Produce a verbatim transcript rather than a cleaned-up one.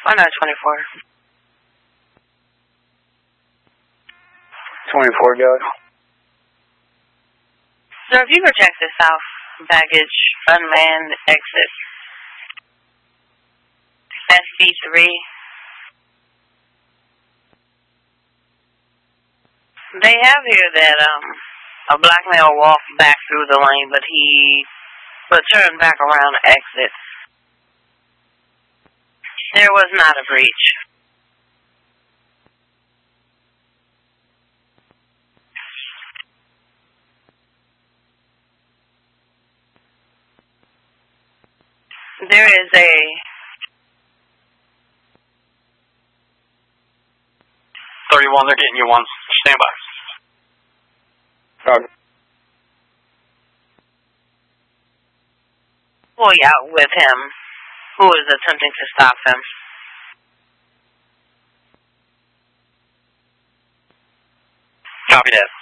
Why not twenty-four? twenty-four, go. Sir, if you project the south baggage unmanned exit S B three, they have here that um a black male walked back through the lane, but he returned back around to exit. There was not a breach. There is a thirty-one, they're getting you one. Stand by. Roger. boy out with him who is attempting to stop him. Copy that.